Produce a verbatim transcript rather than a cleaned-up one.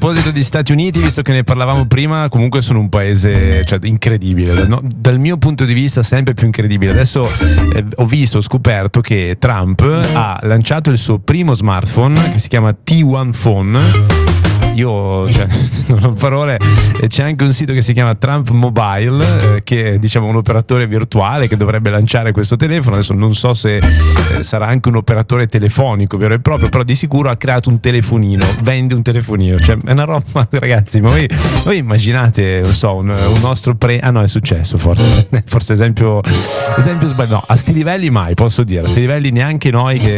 proposito di Stati Uniti, visto che ne parlavamo prima, comunque sono un paese, cioè, incredibile, no? Dal mio punto di vista sempre più incredibile. Adesso eh, ho visto, ho scoperto che Trump ha lanciato il suo primo smartphone che si chiama T uno Phone. Io, cioè, non ho parole. C'è anche un sito che si chiama Trump Mobile, eh, che è, diciamo, un operatore virtuale che dovrebbe lanciare questo telefono. Adesso non so se eh, sarà anche un operatore telefonico vero e proprio, però di sicuro ha creato un telefonino, vende un telefonino, cioè è una roba, ragazzi. Ma voi, voi immaginate, non so, un, un nostro pre... ah no, è successo forse, forse esempio esempio sbagliato. No, a sti livelli mai, posso dire, a sti livelli neanche noi che